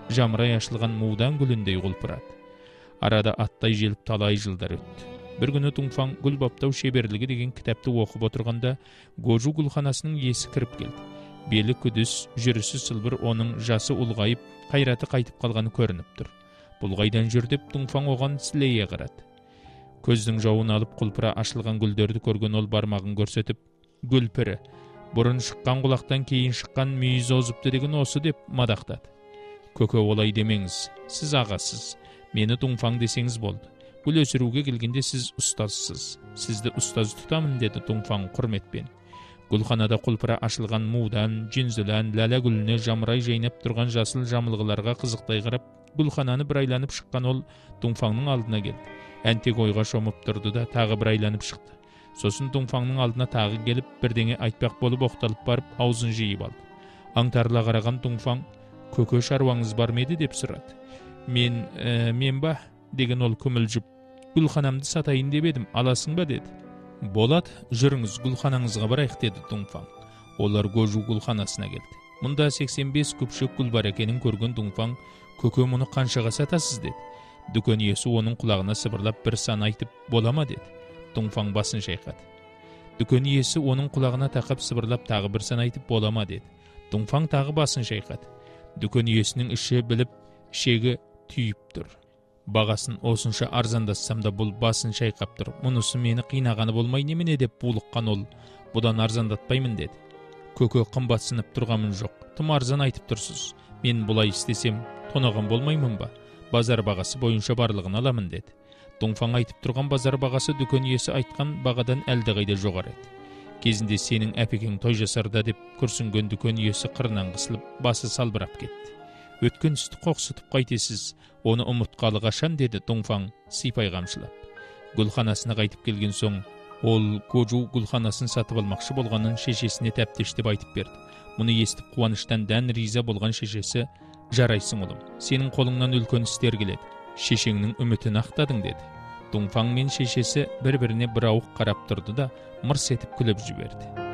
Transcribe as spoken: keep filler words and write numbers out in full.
жамырай ашылған мудан гүліндей құлпырады. Арада аттай желіп талай жылдар өтті. Bir günü Тунфаң гүл баптау шеберлігі деген кітапты оқып отырғанда Гожу гүлханасының есі кіріп келді. Белі күдіс, жүрісі сылбыр, оның жасы ұлғайып, қайраты қайтып қалғаны көрініп тұр. Бұл қайдан жүр деп Тунфаң оған сілейе қарады. Көздің жауын алып құлпыра ашылған гүлдерді көрген ол бармағын көрсетіп, "Гүл пірі, бұрын шыққан құлақтан кейін шыққан мүйіз озыпты деген осы" деп мадақтады. "Көке, олай демеңіз, сіз ағасыз, мені Тунфаң десеңіз болды. Гүл өсіруге келгенде сіз ұстазсыз, сізді ұстаз тұтамын" деді Тунфаң құрметпен. Гүлханада құлпыра ашылған мудан, жүнзілән, ләлә гүліне жамырай жайнап тұрған жасыл жамылғыларға қызықтай қарап, гүлхананы бір айланып шыққан ол Тунфаңның алдына келді. Әнтек ойға шомып тұрды да тағы бір айланып шықты. Сосын Тунфаңның алдына тағы келіп, бірдеңе айтпақ болып оқталып барып, аузын жиып алды. Аңтарыла қараған Тунфаң, "Көке, шаруаңыз бар ма еді?" деп сұрады. "Мен, ә, мен ба?" деген ол күмілжіп. "Гүлханамды сатайын деп едім, аласың ба?" деді. "Болады, жүріңіз, гүлханаңызға барайық" деді Тунфаң. Олар Гожу гүлханасына келді. Мұнда сексен бес күпшік гүл бар екенін көрген Тунфаң, "Көке, мұны қаншаға сатасыз?" деді. Дүкен иесі оның құлағына сыбырлап бір сан айтып, "Бола ма?" деді. Тунфаң басын шайқады. Дүкен иесі оның құлағына тақап сыбырлап тағы бір сан айтып, "Бола ма?" деді. Тунфаң тағы басын шайқады. Дүкен иесінің іші біліп, шегі түйіп тұр. Бағасын осынша арзандассам да бұл басын шайқап тұр. "Мұнысы мені қинағаны болмай немене?" деп булыққан ол. "Бұдан арзандатпаймын" деді. "Көке, қымбатсынып тұрғамын жоқ. Тым арзан айтып тұрсыз. Мен бұлай істесем, тонаған болмаймын ба? Базар бағасы бойынша барлығын аламын" деді. Тунфаң айтып тұрған базар бағасы дүкен иесі айтқан бағадан әлдеқайда жоғары еді. Кезінде "Сенің әпекең той жасарда" деп күрсінген дүкен иесі қырынан қысылып, басы салбырап кетті. "Өткен істі қоқсытып қайтесіз, оны ұмытқалы қашан" деді Тунфаң сипай қамшылап. Гүлханасына қайтып келген соң, ол Гожу гүлханасын сатып алмақшы болғанын шешесіне тәптештеп айтып берді. Мұны естіп қуаныштан дән риза болған шешесі, "Жарайсың ұлым, сенің қолыңнан үлкен істер келеді. Шешеңнің үмітін ақтадың" деді. Тунфаң мен шешесі бір-біріне бір ауық қарап тұрды да мырс етіп күліп жіберді.